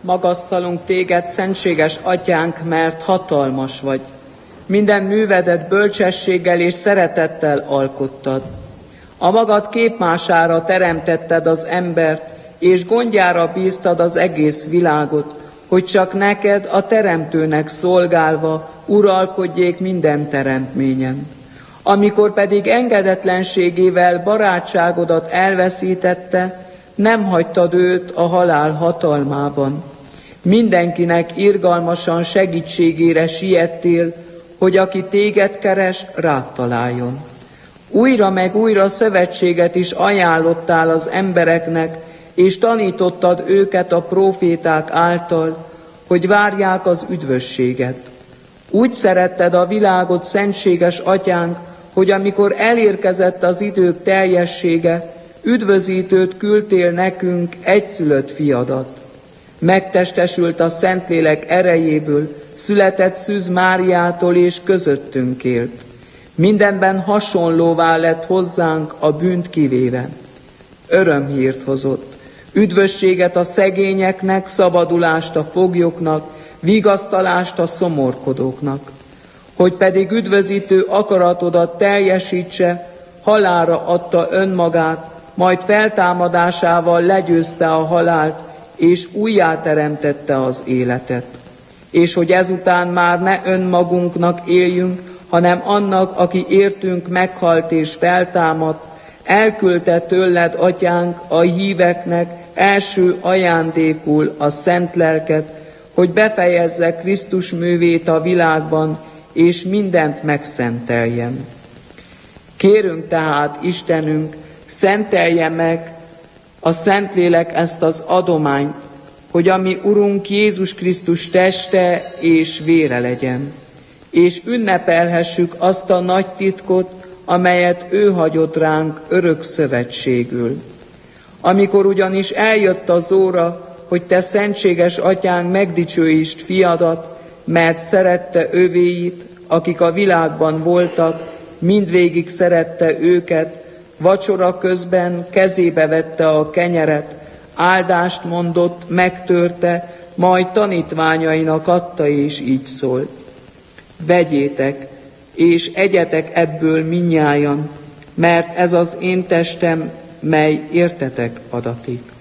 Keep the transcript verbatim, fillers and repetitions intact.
Magasztalunk téged, szentséges atyánk, mert hatalmas vagy. Minden művedet bölcsességgel és szeretettel alkottad. A magad képmására teremtetted az embert, és gondjára bíztad az egész világot, hogy csak neked, a teremtőnek szolgálva uralkodjék minden teremtményen. Amikor pedig engedetlenségével barátságodat elveszítette, nem hagytad őt a halál hatalmában. Mindenkinek irgalmasan segítségére siettél, hogy aki téged keres, rád találjon. Újra meg újra szövetséget is ajánlottál az embereknek, és tanítottad őket a próféták által, hogy várják az üdvösséget. Úgy szeretted a világot, szentséges atyánk, hogy amikor elérkezett az idők teljessége, üdvözítőt küldtél nekünk, egyszülött fiadat. Megtestesült a Szentlélek erejéből, született Szűz Máriától és közöttünk élt. Mindenben hasonlóvá lett hozzánk, a bűnt kivéve. Örömhírt hozott, üdvösséget a szegényeknek, szabadulást a foglyoknak, vigasztalást a szomorkodóknak. Hogy pedig üdvözítő akaratodat teljesítse, halálra adta önmagát, majd feltámadásával legyőzte a halált, és újjáteremtette az életet. És hogy ezután már ne önmagunknak éljünk, hanem annak, aki értünk meghalt és feltámadt, elküldte tőled, atyánk, a híveknek első ajándékul a szent lelket, hogy befejezze Krisztus művét a világban, és mindent megszenteljen. Kérünk tehát, Istenünk, szentelje meg a Szentlélek ezt az adományt, hogy a mi Urunk Jézus Krisztus teste és vére legyen, és ünnepelhessük azt a nagy titkot, amelyet ő hagyott ránk örök szövetségül. Amikor ugyanis eljött az óra, hogy te, szentséges atyánk, megdicsőítsd fiadat, mert szerette övéit, akik a világban voltak, mindvégig szerette őket, vacsora közben kezébe vette a kenyeret, áldást mondott, megtörte, majd tanítványainak adta, és így szólt: vegyétek, és egyetek ebből mindnyájan, mert ez az én testem, mely értetek adatik.